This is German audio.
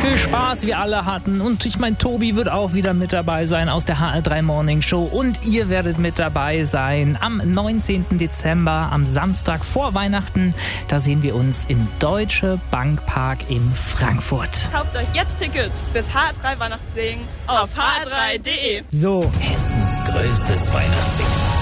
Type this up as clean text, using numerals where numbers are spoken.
viel Spaß wir alle hatten. Und ich meine, Tobi wird auch wieder mit dabei sein aus der HR3 Morning Show. Und ihr werdet mit dabei sein am 19. Dezember, am Samstag vor Weihnachten. Da sehen wir uns im Deutsche Bankpark in Frankfurt. Kauft euch jetzt Tickets fürs HR3 Weihnachtssingen auf hr3.de. So. Hessens größtes Weihnachtssingen.